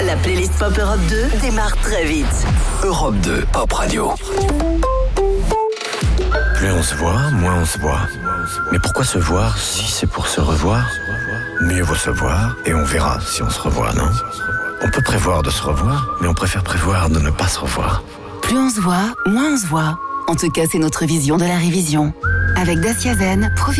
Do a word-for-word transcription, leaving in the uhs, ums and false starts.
La playlist Pop Europe deux démarre très vite. Europe deux, Pop Radio. Plus on se voit, moins on se voit. Mais pourquoi se voir si c'est pour se revoir? Mieux vaut se voir et on verra si on se revoit, non? On peut prévoir de se revoir, mais on préfère prévoir de ne pas se revoir. Plus on se voit, moins on se voit. En tout cas, c'est notre vision de la révision. Avec Dacia Zen, profitez